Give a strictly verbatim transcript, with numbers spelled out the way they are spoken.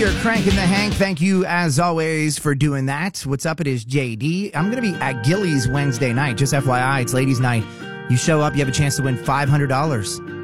you're cranking the Hank. Thank you, as always, for doing that. What's up? It is J D. I'm going to be at Gillies Wednesday night. Just F Y I, it's ladies' night. You show up, you have a chance to win five hundred dollars.